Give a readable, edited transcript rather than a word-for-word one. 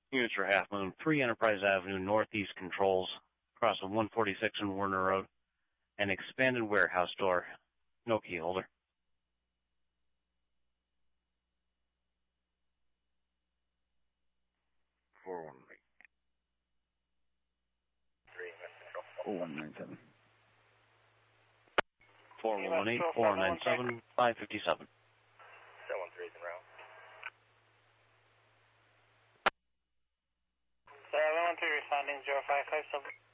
Units for Half Moon, 3 Enterprise Avenue, Northeast controls, across of 146 and Warner Road. An expanded warehouse door. No key holder. $418. 4197. 4118, 497, 557. 713 in route. 713 responding 0557.